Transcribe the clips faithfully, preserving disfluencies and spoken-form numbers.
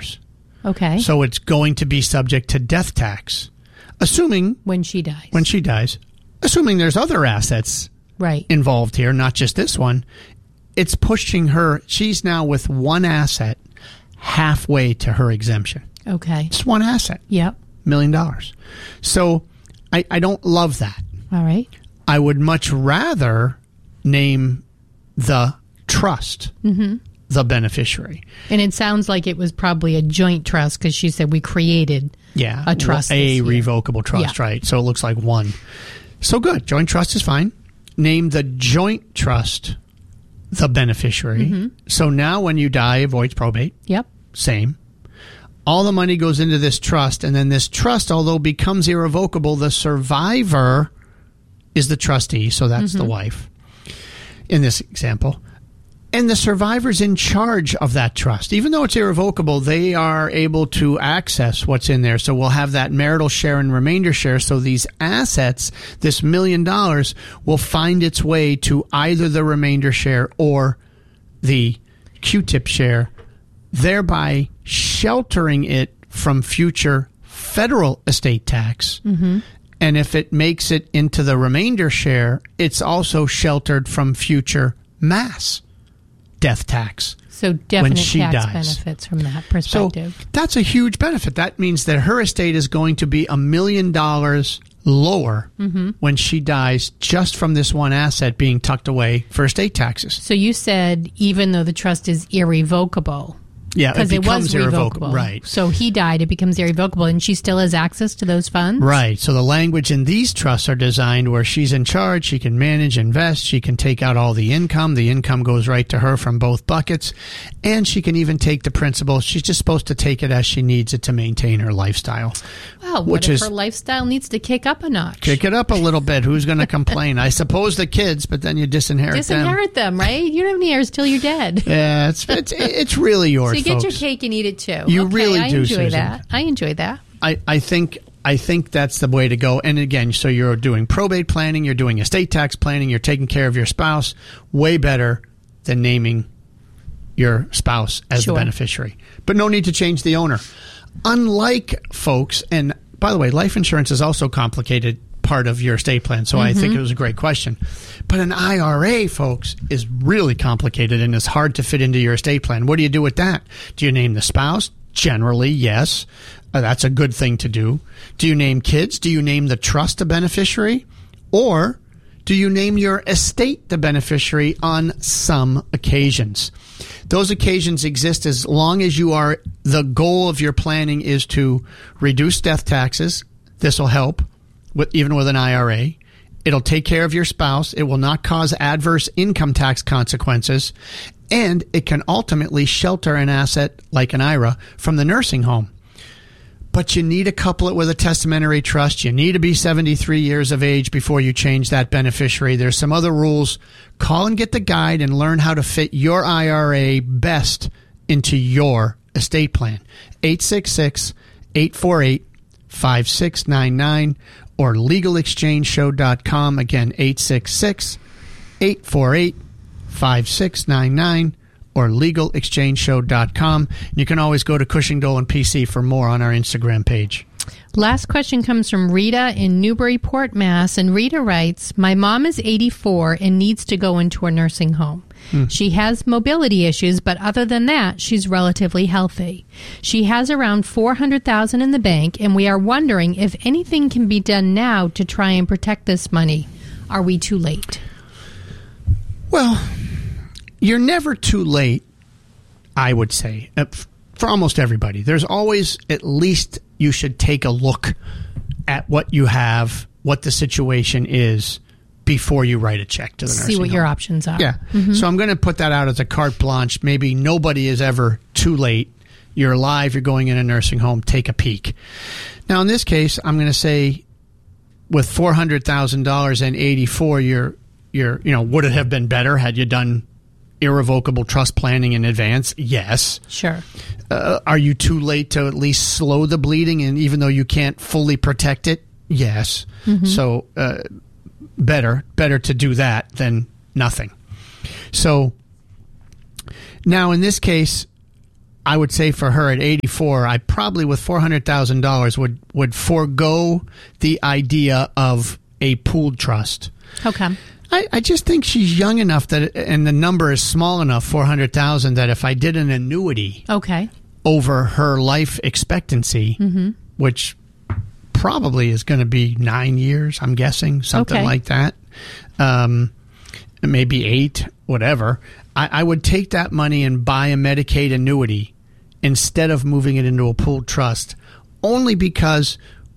dollars. Okay. So it's going to be subject to death tax, assuming when she dies. When she dies, assuming there's other assets right. involved here, not just this one. It's pushing her. She's now with one asset halfway to her exemption. Okay. It's one asset. Yep. Million dollars. So I, I don't love that. All right. I would much rather name the trust mm-hmm. the beneficiary. And it sounds like it was probably a joint trust because she said we created yeah, a trust. A revocable trust, yeah. right? So it looks like one. So good. Joint trust is fine. Name the joint trust the beneficiary. Mm-hmm. So now when you die, avoids probate. Yep. Same. All the money goes into this trust, and then this trust, although becomes irrevocable, the survivor is the trustee, so that's mm-hmm. the wife in this example. And the survivor's in charge of that trust. Even though it's irrevocable, they are able to access what's in there. So we'll have that marital share and remainder share. So these assets, this million dollars, will find its way to either the remainder share or the Q-tip share, thereby sheltering it from future federal estate tax. Mm-hmm. And if it makes it into the remainder share, it's also sheltered from future mass death tax. So definite when she tax dies. benefits from that perspective. So that's a huge benefit. That means that her estate is going to be a million dollars lower mm-hmm. when she dies just from this one asset being tucked away for estate taxes. So you said even though the trust is irrevocable. Yeah, it becomes it was irrevocable. Right. So he died, it becomes irrevocable, and she still has access to those funds? Right. So the language in these trusts are designed where she's in charge, she can manage, invest, she can take out all the income. The income goes right to her from both buckets, and she can even take the principal. She's just supposed to take it as she needs it to maintain her lifestyle. Wow, what which if is, her lifestyle needs to kick up a notch? Kick it up a little bit. Who's going to complain? I suppose the kids, but then you disinherit, disinherit them. Disinherit them, right? You don't have any heirs till you're dead. Yeah, it's it's, it's really yours, So you get folks. your cake and eat it too. You okay, really I do, enjoy Susan. that. I enjoy that. I, I think I think that's the way to go. And again, so you're doing probate planning, you're doing estate tax planning, you're taking care of your spouse. Way better than naming your spouse as sure. the beneficiary. But no need to change the owner. Unlike folks, and by the way, life insurance is also complicated part of your estate plan, so mm-hmm. I think it was a great question. But an I R A, folks, is really complicated and is hard to fit into your estate plan. What do you do with that? Do you name the spouse? Generally, yes. Uh, that's a good thing to do. Do you name kids? Do you name the trust a beneficiary? Or do you name your estate the beneficiary on some occasions? Those occasions exist as long as you are, the goal of your planning is to reduce death taxes. This will help, with, even with an I R A. It'll take care of your spouse. It will not cause adverse income tax consequences. And it can ultimately shelter an asset like an I R A from the nursing home. But you need to couple it with a testamentary trust. You need to be seventy-three years of age before you change that beneficiary. There's some other rules. Call and get the guide and learn how to fit your I R A best into your estate plan. eight six six, eight four eight, five six nine nine or legal exchange show dot com. Again, eight six six, eight four eight, five six nine nine or legal exchange show dot com. You can always go to Cushing Dolan P C for more on our Instagram page. Last question comes from Rita in Newburyport, Mass. And Rita writes, my mom is eighty-four and needs to go into a nursing home. Hmm. She has mobility issues, but other than that, she's relatively healthy. She has around four hundred thousand dollars in the bank, and we are wondering if anything can be done now to try and protect this money. Are we too late? Well, you're never too late, I would say, for almost everybody. There's always, at least you should take a look at what you have, what the situation is, before you write a check to the nursing home. See what your options are. Yeah. Mm-hmm. So I'm going to put that out as a carte blanche. Maybe nobody is ever too late. You're alive, you're going in a nursing home, take a peek. Now, in this case, I'm going to say with four hundred thousand dollars and eighty-four, you're, you're, you know, would it have been better had you done irrevocable trust planning in advance? Yes. Sure. Uh, are you too late to at least slow the bleeding, and even though you can't fully protect it? Yes. Mm-hmm. So uh, better, better to do that than nothing. So now in this case, I would say for her at eighty-four, I probably with four hundred thousand dollars would, would forego the idea of a pooled trust. Okay. I, I just think she's young enough that, and the number is small enough, four hundred thousand, that if I did an annuity okay. over her life expectancy, mm-hmm. which probably is going to be nine years, I'm guessing, something okay. like that, um, maybe eight, whatever, I, I would take that money and buy a Medicaid annuity instead of moving it into a pooled trust, only because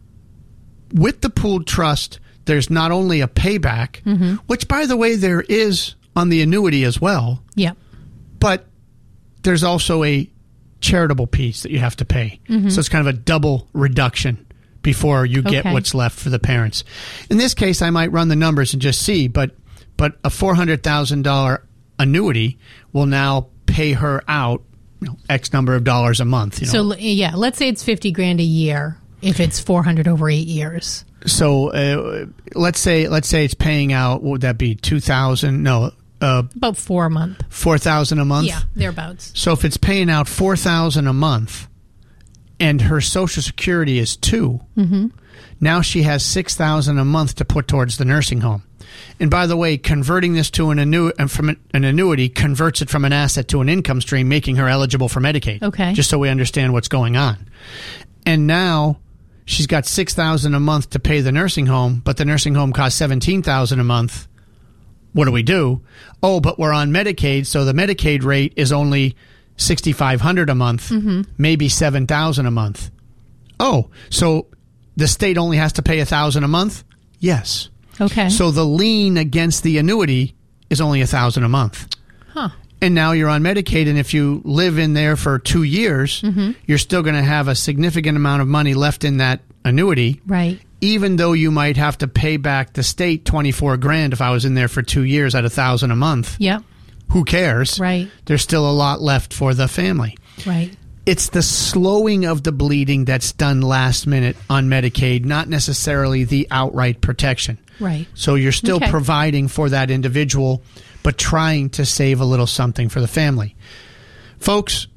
with the pooled trust, there's not only a payback, mm-hmm. which, by the way, there is on the annuity as well. Yep. But there's also a charitable piece that you have to pay. Mm-hmm. So it's kind of a double reduction before you get okay. what's left for the parents. In this case, I might run the numbers and just see, but but a four hundred thousand dollars annuity will now pay her out, you know, X number of dollars a month. You know? So, yeah, let's say it's fifty grand a year if it's four hundred over eight years. So uh, let's say let's say it's paying out. What would that be? Two thousand? No, uh, about four a month. Four thousand a month. Yeah, thereabouts. So if it's paying out four thousand a month, and her Social Security is two, mm-hmm. now she has six thousand a month to put towards the nursing home. And by the way, converting this to an annu- from an annuity converts it from an asset to an income stream, making her eligible for Medicaid. Okay. Just so we understand what's going on. And now she's got six thousand dollars a month to pay the nursing home, but the nursing home costs seventeen thousand dollars a month. What do we do? Oh, but we're on Medicaid, so the Medicaid rate is only six thousand five hundred dollars a month, mm-hmm. maybe seven thousand dollars a month. Oh, so the state only has to pay one thousand dollars a month? Yes. Okay. So the lien against the annuity is only one thousand dollars a month. Huh. And now you're on Medicaid, and if you live in there for two years, mm-hmm. you're still going to have a significant amount of money left in that annuity. Right. Even though you might have to pay back the state twenty-four grand if I was in there for two years at one thousand dollars a month. Yep. Who cares? Right. There's still a lot left for the family. Right. It's the slowing of the bleeding that's done last minute on Medicaid, not necessarily the outright protection. Right. So you're still okay. providing for that individual, but trying to save a little something for the family. Folks,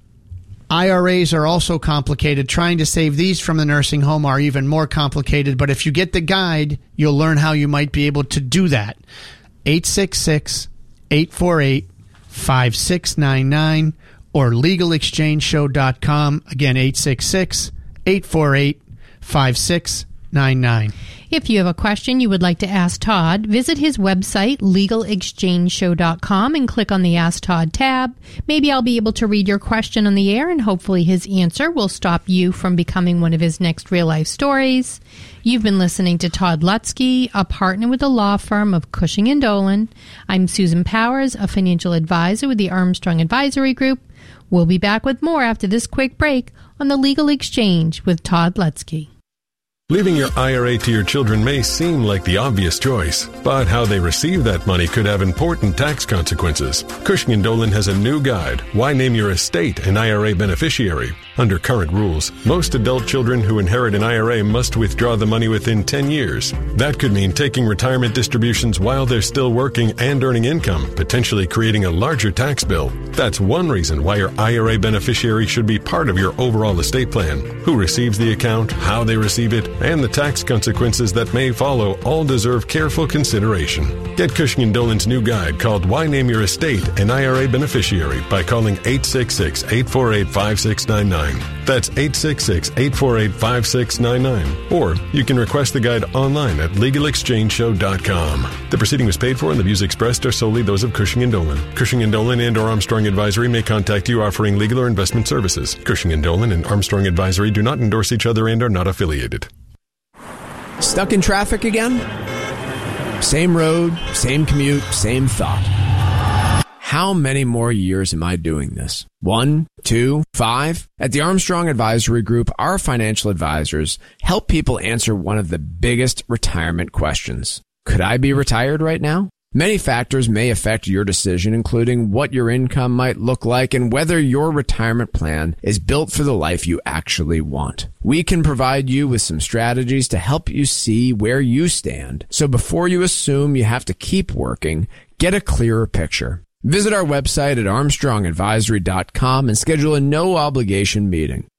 I R As are also complicated. Trying to save these from the nursing home are even more complicated, but if you get the guide, you'll learn how you might be able to do that. eight six six, eight four eight, five six nine nine or legal exchange show dot com. Again, eight six six, eight four eight, five six nine nine. If you have a question you would like to ask Todd, visit his website, legal exchange show dot com, and click on the Ask Todd tab. Maybe I'll be able to read your question on the air, and hopefully his answer will stop you from becoming one of his next real-life stories. You've been listening to Todd Lutzke, a partner with the law firm of Cushing and Dolan. I'm Susan Powers, a financial advisor with the Armstrong Advisory Group. We'll be back with more after this quick break on the Legal Exchange with Todd Lutzke. Leaving your I R A to your children may seem like the obvious choice, but how they receive that money could have important tax consequences. Cushing and Dolan has a new guide, Why Name Your Estate an I R A Beneficiary. Under current rules, most adult children who inherit an I R A must withdraw the money within ten years. That could mean taking retirement distributions while they're still working and earning income, potentially creating a larger tax bill. That's one reason why your I R A beneficiary should be part of your overall estate plan. Who receives the account, how they receive it, and the tax consequences that may follow all deserve careful consideration. Get Cushing and Dolan's new guide called Why Name Your Estate an I R A Beneficiary by calling eight six six, eight four eight, five six nine nine. That's eight six six, eight four eight, five six nine nine. Or you can request the guide online at legal exchange show dot com. The proceeding was paid for and the views expressed are solely those of Cushing and Dolan. Cushing and Dolan and or Armstrong Advisory may contact you offering legal or investment services. Cushing and Dolan and Armstrong Advisory do not endorse each other and are not affiliated. Stuck in traffic again? Same road, same commute, same thought. How many more years am I doing this? One, two, five? At the Armstrong Advisory Group, our financial advisors help people answer one of the biggest retirement questions. Could I be retired right now? Many factors may affect your decision, including what your income might look like and whether your retirement plan is built for the life you actually want. We can provide you with some strategies to help you see where you stand. So before you assume you have to keep working, get a clearer picture. Visit our website at armstrong advisory dot com and schedule a no-obligation meeting.